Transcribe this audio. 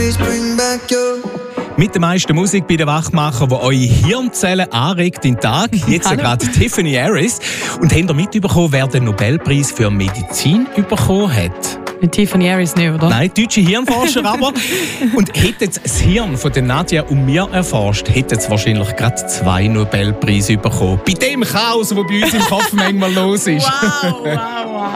Mit der meisten Musik bei den Wachmachern, die eure Hirnzellen anregt in den Tag. Jetzt gerade Tiffany Harris. Und habt ihr mitbekommen, wer den Nobelpreis für Medizin bekommen hat? Mit Tiffany Harris nicht, oder? Nein, deutsche Hirnforscher aber. Und hätte jetzt das Hirn von Nadia und mir erforscht, hätte jetzt wahrscheinlich gerade 2 Nobelpreise bekommen. Bei dem Chaos, das bei uns im Kopf manchmal los ist. Wow.